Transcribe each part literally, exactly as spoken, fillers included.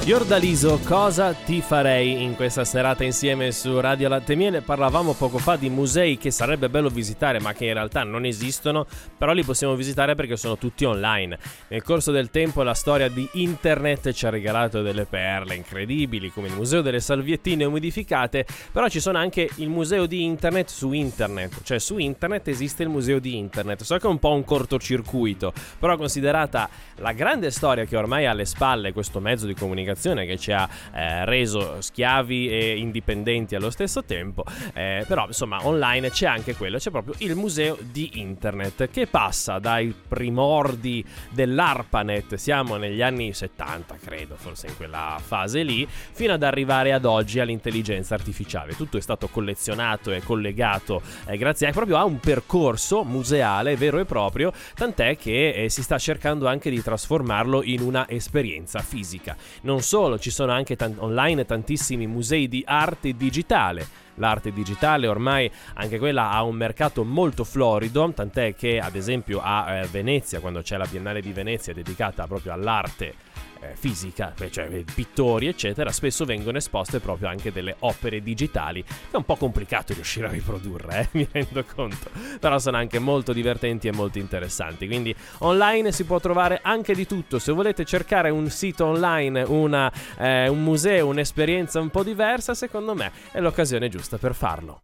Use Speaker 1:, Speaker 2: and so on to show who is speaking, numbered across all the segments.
Speaker 1: Fiordaliso, cosa ti farei in questa serata insieme su Radio Latte e Miele? Parlavamo poco fa di musei che sarebbe bello visitare ma che in realtà non esistono, però li possiamo visitare perché sono tutti online. Nel corso del tempo la storia di internet ci ha regalato delle perle incredibili come il museo delle salviettine umidificate, però ci sono anche il museo di internet su internet, cioè su internet esiste il museo di internet. So che è un po' un cortocircuito, però considerata la grande storia che ormai ha alle spalle questo mezzo di comunicazione che ci ha eh, reso schiavi e indipendenti allo stesso tempo, eh, però insomma online c'è anche quello, c'è proprio il museo di internet che passa dai primordi dell'ARPANET, siamo negli anni settanta credo, forse in quella fase lì, fino ad arrivare ad oggi all'intelligenza artificiale. Tutto è stato collezionato e collegato eh, grazie a, proprio a un percorso museale vero e proprio, tant'è che eh, si sta cercando anche di trasformarlo in una esperienza fisica. Non solo, ci sono anche t- online tantissimi musei di arte digitale. L'arte digitale ormai anche quella ha un mercato molto florido, tant'è che ad esempio a eh, Venezia, quando c'è la Biennale di Venezia dedicata proprio all'arte eh, fisica, cioè pittori eccetera, spesso vengono esposte proprio anche delle opere digitali, che è un po' complicato riuscire a riprodurre, eh, mi rendo conto, però sono anche molto divertenti e molto interessanti. Quindi online si può trovare anche di tutto. Se volete cercare un sito online, una, eh, un museo, un'esperienza un po' diversa, secondo me è l'occasione giusta per farlo.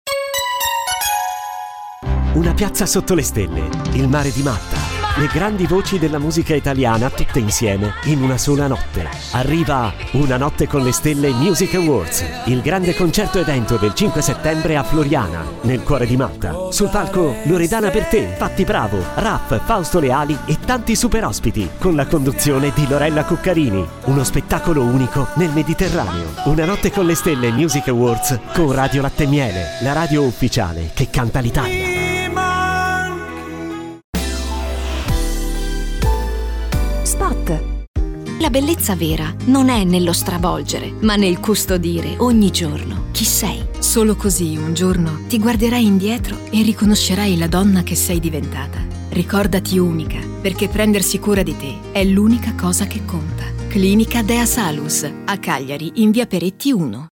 Speaker 2: Una piazza sotto le stelle, il mare di Matta, le grandi voci della musica italiana tutte insieme in una sola notte. Arriva Una notte con le stelle Music Awards, il grande concerto evento del cinque settembre a Floriana, nel cuore di Matta. Sul palco Loredana Bertè, Fatti Bravo, Raff, Fausto Leali e tanti super ospiti, con la conduzione di Lorella Cuccarini. Uno spettacolo unico nel Mediterraneo. Una notte con le stelle Music Awards con Radio Latte e Miele, la radio ufficiale che canta l'Italia.
Speaker 3: Spot. La bellezza vera non è nello stravolgere, ma nel custodire ogni giorno chi sei.
Speaker 4: Solo così un giorno ti guarderai indietro e riconoscerai la donna che sei diventata. Ricordati unica, perché prendersi cura di te è l'unica cosa che conta. Clinica Dea Salus, a Cagliari, in via Peretti uno.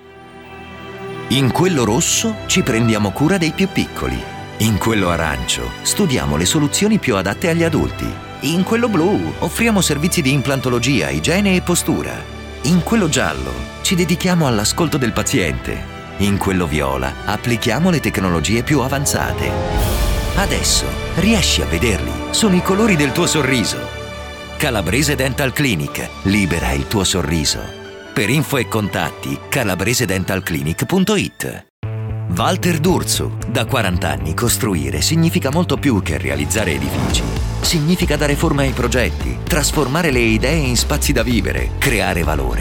Speaker 5: In quello rosso ci prendiamo cura dei più piccoli. In quello arancio studiamo le soluzioni più adatte agli adulti. In quello blu offriamo servizi di implantologia, igiene e postura. In quello giallo ci dedichiamo all'ascolto del paziente. In quello viola applichiamo le tecnologie più avanzate. Adesso riesci a vederli, sono i colori del tuo sorriso. Calabrese Dental Clinic, libera il tuo sorriso. Per info e contatti calabrese dental clinic punto it. Walter D'Urso, da quaranta anni costruire significa molto più che realizzare edifici. Significa dare forma ai progetti, trasformare le idee in spazi da vivere, creare valore